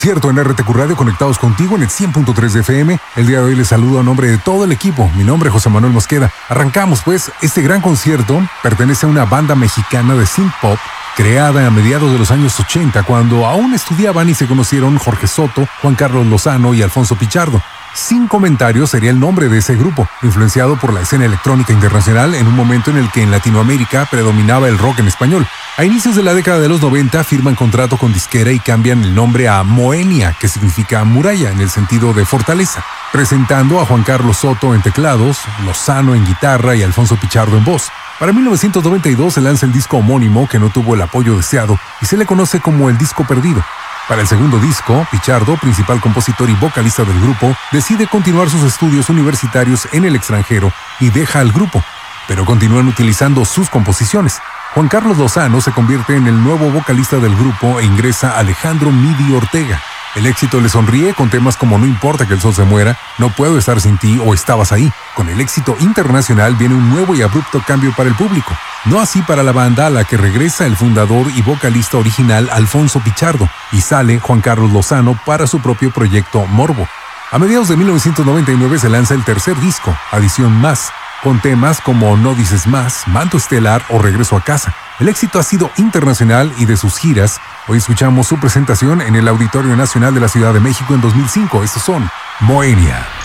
Cierto, en RTQ Radio, conectados contigo en el 100.3 de FM. El día de hoy les saludo a nombre de todo el equipo. Mi nombre es José Manuel Mosqueda. Arrancamos, pues. Este gran concierto pertenece a una banda mexicana de synth pop creada a mediados de los años 80, cuando aún estudiaban y se conocieron Jorge Soto, Juan Carlos Lozano y Alfonso Pichardo. Sin comentarios sería el nombre de ese grupo, influenciado por la escena electrónica internacional en un momento en el que en Latinoamérica predominaba el rock en español. A inicios de la década de los 90 firman contrato con disquera y cambian el nombre a Moenia, que significa muralla en el sentido de fortaleza, presentando a Juan Carlos Soto en teclados, Lozano en guitarra y Alfonso Pichardo en voz. Para 1992 se lanza el disco homónimo, que no tuvo el apoyo deseado y se le conoce como el disco perdido. Para el segundo disco, Pichardo, principal compositor y vocalista del grupo, decide continuar sus estudios universitarios en el extranjero y deja al grupo, pero continúan utilizando sus composiciones. Juan Carlos Lozano se convierte en el nuevo vocalista del grupo e ingresa Alejandro Midi Ortega. El éxito le sonríe con temas como No importa que el sol se muera, No puedo estar sin ti o Estabas ahí. Con el éxito internacional viene un nuevo y abrupto cambio para el público. No así para la banda, a la que regresa el fundador y vocalista original Alfonso Pichardo, y sale Juan Carlos Lozano para su propio proyecto Morbo. A mediados de 1999 se lanza el tercer disco, Adición Más, con temas como No dices más, Manto Estelar o Regreso a casa. El éxito ha sido internacional y de sus giras, hoy escuchamos su presentación en el Auditorio Nacional de la Ciudad de México en 2005. Estos son Moenia.